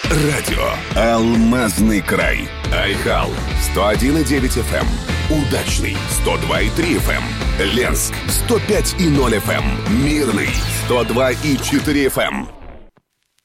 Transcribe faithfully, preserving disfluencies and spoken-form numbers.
Радио «Алмазный край». Айхал сто один и девять эф эм. Удачный сто два и три эф эм. Ленск сто пять и ноль эф эм. Мирный сто два и четыре эф эм.